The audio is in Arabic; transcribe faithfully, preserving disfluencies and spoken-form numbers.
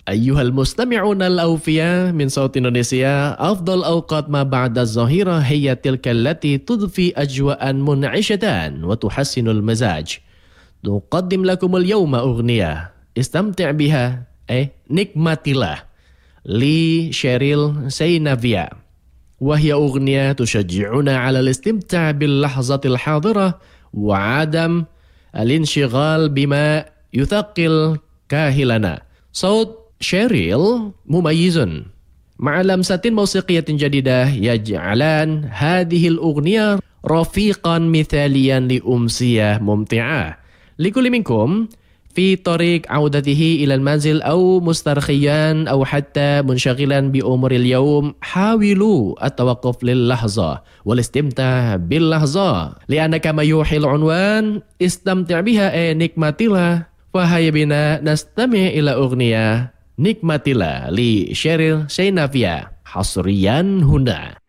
أيها المستمعون الأوفياء من صوت إندونيسيا، أفضل أوقات ما بعد الظهيرة هي تلك التي تضفي أجواء منعشة وتحسن المزاج. نقدم لكم اليوم أغنية استمتع بها، eh nikmatilah لشيريل سينافيا، وهي أغنية تشجعنا على الاستمتاع باللحظة الحاضرة وعدم الانشغال بما يثقل كاهلنا. صوت شيريل مميز مع لمسة موسيقية جديدة يجعلان هذه الأغنية رفيقا مثاليا لأمسية ممتعة. لكل منكم في طريق عودته إلى المنزل أو مسترخيا أو حتى منشغلا بأمور اليوم، حاولوا التوقف للحظة والاستمتاع باللحظة، لأن كما يوحي العنوان استمتع بها أي nikmatilah. فهيا بنا نستمع إلى أغنية nikmatilah لشيريل سينافيا حصريا هنا.